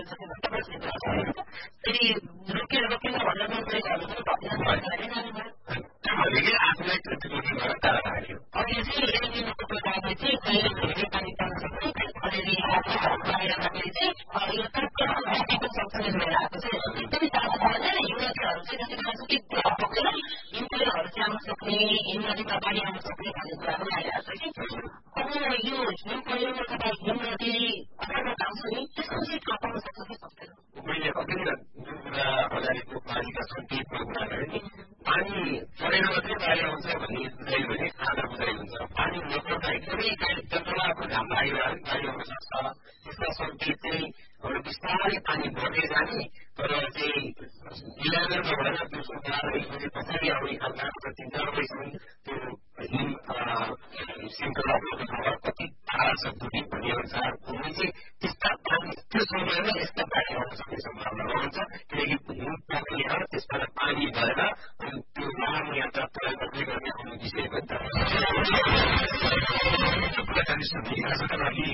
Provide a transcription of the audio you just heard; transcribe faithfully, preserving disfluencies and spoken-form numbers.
फेरि रोकेर रोकेर भनेर नगरेको भनेकै आफूलाई क्षतिपूर्ति गरेर टाढा राख्यो अनि चाहिँ एलनिनोको प्रभावले चाहिँ कहिले धेरै पानी पर्न सक्ने अलिअलि बाहिरदाखेरि चाहिँ यो ट्रकको सक्सेस भएर आएको चाहिँ एकदमै ताजा छ भने हिउँदहरू चाहिँ जति नजिकै पुगेर हिउँदहरू चाहिँ आउन सक्ने हिउँ नदीमा पानी आउन सक्ने भन्ने कुराहरू आइरहेको छ कि अब यो हिउँ पहिरो अथवा हिउँ नदी अथवा काम छ नि त्यसको चाहिँ थाहा पाउन सक्छ कि सक्दैन मैले अघि नै जुन कुरा बजारीको पानीका सङ्केतमा कुरा गरेँ नि पानी परेर मात्रै बाहिर आउँछ भन्ने बुझाइ भने आधा बुझाइ हुन्छ पानी नपर्दा एकदमै जङ्गलाको घाम बाहिर बाहिर आउन सक्छ त्यसका सङ्केत चाहिँ अब बिस्तारै पानी बढ्दै जाने तर चाहिँ बिहान नभएर दिउँसो बाह्र एक बजे पछाडि आउने खालका अथवा तिन चार बजीसम्म त्यो हिम श्रृङ्खलाहरू कति टाढा छ दुरी भन्ने अनुसार घुम्ने चाहिँ त्यस्ता पानी त्यो समयमा यस्ता बाहिर आउन सक्ने सम्भावना रहन्छ किनकि हिउँ पग्लेर त्यसबाट पानी भएर अनि त्यो वाहन यात्रा प्रयोग गर्दै गर्ने आउने विषय पनि त कुराकानी सुन्ने आजका लागि